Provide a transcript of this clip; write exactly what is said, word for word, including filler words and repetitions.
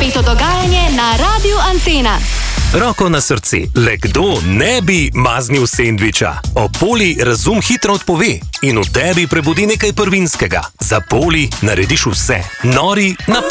Prenovito dogajanje na Radiu Antena. Roko na srce, le kdo ne bi maznil sendviča? O Poli razum hitro odpove in v tebi prebudi nekaj prvinskega. Za Poli narediš vse. Nori na